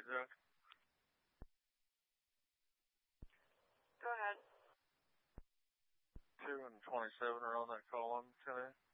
Jack. Go ahead. 2 and 27 are on that call. I'm 10